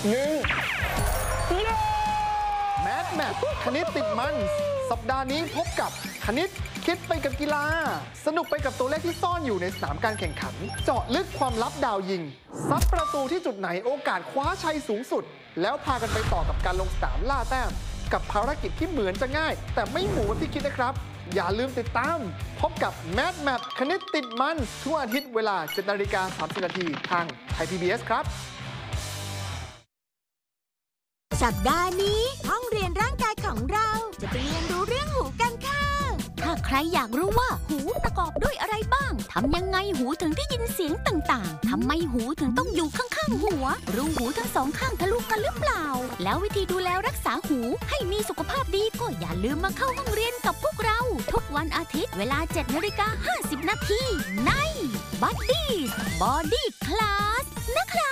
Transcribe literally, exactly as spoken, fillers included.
หนึ่งแมทแมทคณิตติดมันสัปดาห์นี้พบกับคณิตคิดไปกับกีฬาสนุกไปกับตัวเลขที่ซ่อนอยู่ในสนามการแข่งขันเจาะลึกความลับดาวยิงซัดประตูที่จุดไหนโอกาสคว้าชัยสูงสุดแล้วพากันไปต่อกับการลงสนามล่าแต้มกับภารกิจที่เหมือนจะง่ายแต่ไม่หมูที่คิดนะครับอย่าลืมติดตามพบกับแมทแมทคณิตติดมันทุกอาทิตย์เวลา เจ็ดนาฬิกาสามสิบนาทีทางไทย พี บี เอส ครับสัปดาห์นี้ห้องเรียนร่างกายของเราจะไปเรียนรู้เรื่องหูกันค่ะถ้าใครอยากรู้ว่าหูประกอบด้วยอะไรบ้างทำยังไงหูถึงได้ยินเสียงต่างๆทำไมหูถึงต้องอยู่ข้างๆหัวรูหูทั้งสองข้างทะลุกันหรือเปล่าแล้ววิธีดูแลรักษาหูให้มีสุขภาพดีก็อย่าลืมมาเข้าห้องเรียนกับพวกเราทุกวันอาทิตย์เวลา เจ็ดนาฬิกาห้าสิบนาทีใน Buddies Body Class นะคะ